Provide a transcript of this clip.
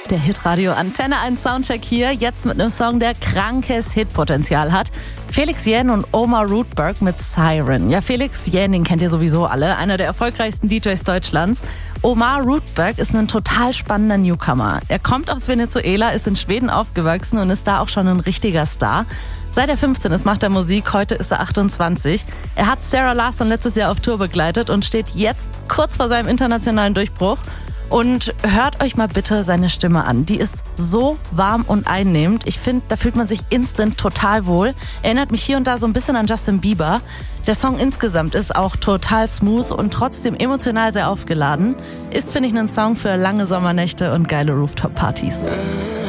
Der Hitradio Antenne 1 Soundcheck hier, jetzt mit einem Song, der krankes Hitpotenzial hat. Felix Jähn und Omar Rootberg mit Siren. Ja, Felix Jähn, den kennt ihr sowieso alle, einer der erfolgreichsten DJs Deutschlands. Omar Rootberg ist ein total spannender Newcomer. Er kommt aus Venezuela, ist in Schweden aufgewachsen und ist da auch schon ein richtiger Star. Seit er 15 ist, macht er Musik, heute ist er 28. Er hat Sarah Larsson letztes Jahr auf Tour begleitet und steht jetzt kurz vor seinem internationalen Durchbruch. Und hört euch mal bitte seine Stimme an. Die ist so warm und einnehmend. Ich finde, da fühlt man sich instant total wohl. Erinnert mich hier und da so ein bisschen an Justin Bieber. Der Song insgesamt ist auch total smooth und trotzdem emotional sehr aufgeladen. Ist, finde ich, ein Song für lange Sommernächte und geile Rooftop-Partys.